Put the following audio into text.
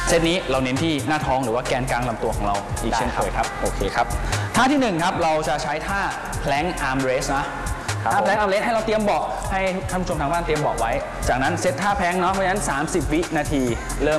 เซตนี้เราเน้นที่หน้าท้องหรือว่าแกนกลางลำตัวของเราอีกเช่นเคยครับโอเคครับท่าที่1ครับเราจะใช้ท่า plank arm raise นะท่า plank arm raise ให้เราเตรียมเบาะให้ท่านผู้ชมทางบ้านเตรียมเบาะไว้จากนั้นเซตท่าแพลงเนาะเพราะฉะนั้น30 วินาที